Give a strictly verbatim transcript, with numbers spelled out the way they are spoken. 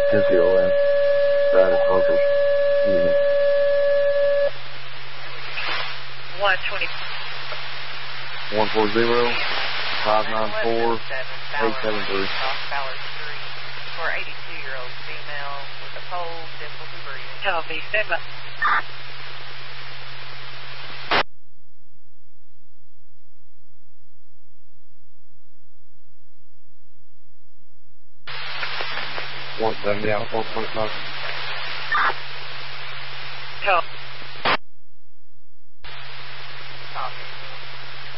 N C O N. Status locals. Unit. one twenty. one four zero, five nine four, eight seven three. Ballard Street for eighty-two-year-old female with a cold, difficulty breathing. Copy. Stand by. one seventy out, four twenty-five.